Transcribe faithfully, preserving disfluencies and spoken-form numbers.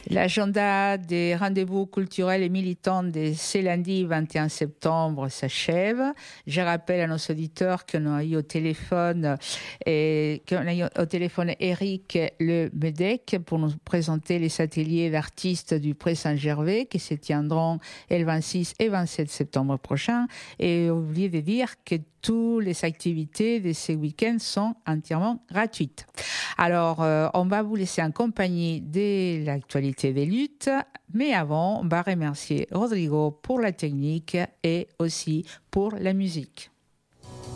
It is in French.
L'agenda des rendez-vous culturels et militants de ce lundi vingt et un septembre s'achève. Je rappelle à nos auditeurs qu'on a eu au téléphone, et, qu'on a eu au téléphone Eric Le Medec pour nous présenter les ateliers d'artistes du Pré Saint-Gervais qui se tiendront le vingt-six et vingt-sept septembre prochain. Et oubliez de dire que toutes les activités de ces week-ends sont entièrement gratuites. Alors, euh, on va vous laisser en compagnie de l'actualité des luttes, mais avant, on va remercier Rodrigo pour la technique et aussi pour la musique.